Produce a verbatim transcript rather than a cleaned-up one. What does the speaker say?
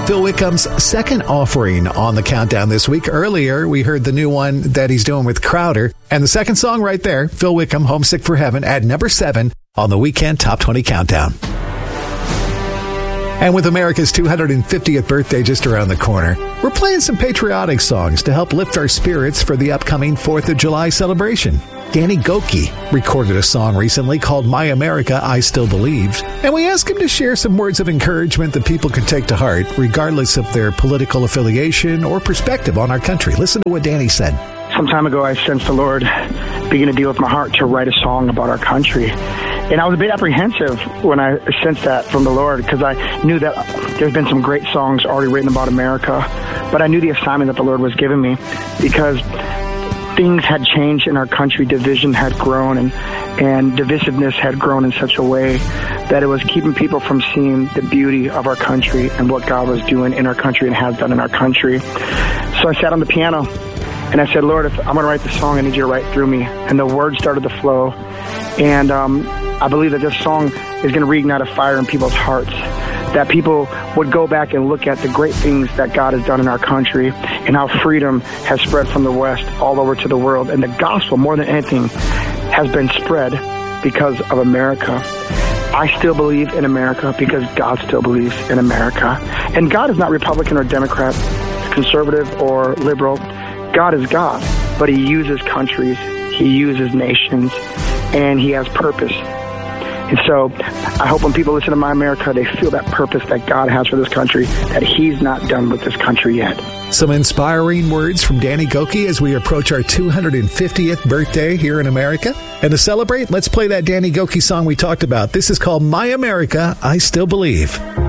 Phil Wickham's second offering on the countdown this week. Earlier, we heard the new one that he's doing with Crowder. And the second song right there, Phil Wickham, Homesick for Heaven, at number seven on the Weekend Top twenty Countdown. And with America's two hundred fiftieth birthday just around the corner, we're playing some patriotic songs to help lift our spirits for the upcoming fourth of July celebration. Danny Gokey recorded a song recently called My America, I Still Believe, and we asked him to share some words of encouragement that people can take to heart, regardless of their political affiliation or perspective on our country. Listen to what Danny said. Some time ago, I sensed the Lord begin to deal with my heart to write a song about our country. And I was a bit apprehensive when I sensed that from the Lord, because I knew that there's been some great songs already written about America, but I knew the assignment that the Lord was giving me, because things had changed in our country. Division had grown, and, and divisiveness had grown in such a way that it was keeping people from seeing the beauty of our country and what God was doing in our country and has done in our country. So I sat on the piano and I said, Lord, if I'm going to write this song, I need you to write through me. And the words started to flow. And um, I believe that this song is going to reignite a fire in people's hearts, that people would go back and look at the great things that God has done in our country and how freedom has spread from the West all over to the world. And the gospel, more than anything, has been spread because of America. I still believe in America because God still believes in America. And God is not Republican or Democrat, conservative or liberal. God is God, but he uses countries, he uses nations, and he has purpose. And so I hope when people listen to My America, they feel that purpose that God has for this country, that he's not done with this country yet. Some inspiring words from Danny Gokey as we approach our two hundred fiftieth birthday here in America. And to celebrate, let's play that Danny Gokey song we talked about. This is called My America, I Still Believe.